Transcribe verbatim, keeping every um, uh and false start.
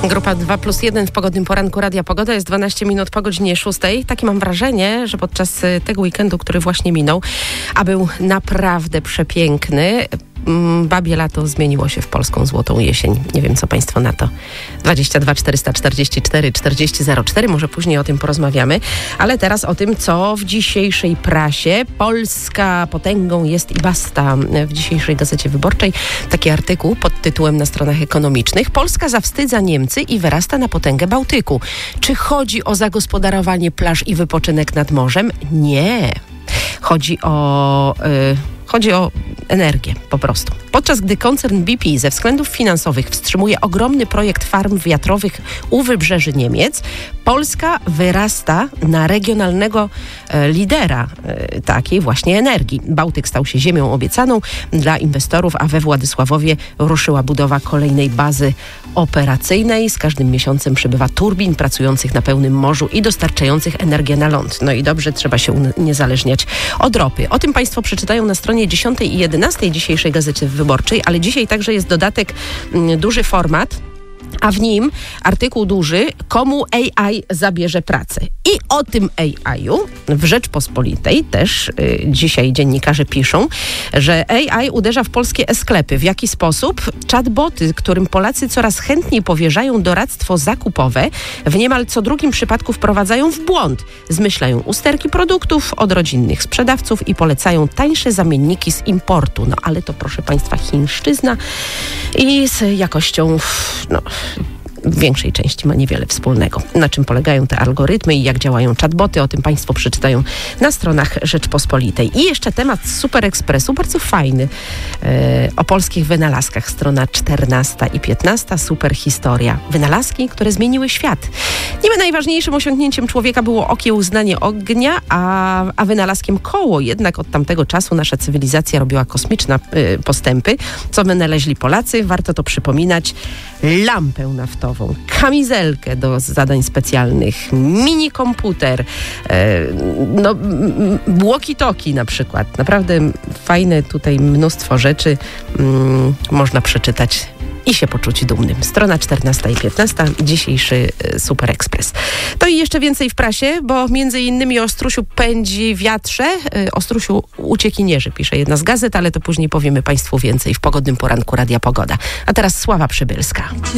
Grupa dwa plus jeden w pogodnym poranku Radia Pogoda. Jest dwanaście minut po godzinie szóstej. Takie mam wrażenie, że podczas tego weekendu, który właśnie minął, a był naprawdę przepiękny, babie lato zmieniło się w polską złotą jesień. Nie wiem, co państwo na to. dwadzieścia dwa czterysta czterdzieści cztery czterdzieści zero cztery. Może później o tym porozmawiamy. Ale teraz o tym, co w dzisiejszej prasie. Polska potęgą jest i basta. W dzisiejszej Gazecie Wyborczej taki artykuł pod tytułem na stronach ekonomicznych. Polska zawstydza Niemcy i wyrasta na potęgę Bałtyku. Czy chodzi o zagospodarowanie plaż i wypoczynek nad morzem? Nie. Chodzi o... Yy, Chodzi o energię po prostu. Podczas gdy koncern B P ze względów finansowych wstrzymuje ogromny projekt farm wiatrowych u wybrzeży Niemiec, Polska wyrasta na regionalnego e, lidera e, takiej właśnie energii. Bałtyk stał się ziemią obiecaną dla inwestorów, a we Władysławowie ruszyła budowa kolejnej bazy operacyjnej. Z każdym miesiącem przybywa turbin pracujących na pełnym morzu i dostarczających energię na ląd. No i dobrze, trzeba się uniezależniać od ropy. O tym państwo przeczytają na stronie dziesiątej i jedenastej dzisiejszej Gazety Wyborczej, ale dzisiaj także jest dodatek, m, duży format, a w nim artykuł duży, komu A I zabierze pracę. I o tym A I-u w Rzeczpospolitej też y, dzisiaj dziennikarze piszą, że A I uderza w polskie e-sklepy. W jaki sposób? Chatboty, którym Polacy coraz chętniej powierzają doradztwo zakupowe, w niemal co drugim przypadku wprowadzają w błąd. Zmyślają usterki produktów od rodzinnych sprzedawców i polecają tańsze zamienniki z importu. No ale to, proszę państwa, chińszczyzna i z jakością, no... w większej części ma niewiele wspólnego. Na czym polegają te algorytmy i jak działają chatboty, o tym państwo przeczytają na stronach Rzeczpospolitej. I jeszcze temat Super Expressu, bardzo fajny, e, o polskich wynalazkach. Strona czternasta i piętnasta, super historia. Wynalazki, które zmieniły świat. Niby najważniejszym osiągnięciem człowieka było okiełznanie ognia, a, a wynalazkiem koło. Jednak od tamtego czasu nasza cywilizacja robiła kosmiczne e, postępy. Co wynaleźli Polacy? Warto to przypominać. Lampę naftową, kamizelkę do zadań specjalnych, mini komputer, e, no, walkie-talkie na przykład. Naprawdę fajne tutaj mnóstwo rzeczy mm, można przeczytać i się poczuć dumnym. Strona czternasta i piętnasta, dzisiejszy Super Express. To i jeszcze więcej w prasie, bo między innymi o Strusiu pędzi wiatrze. O Strusiu uciekinierzy pisze jedna z gazet, ale to później powiemy państwu więcej w pogodnym poranku Radia Pogoda. A teraz Sława Przybylska.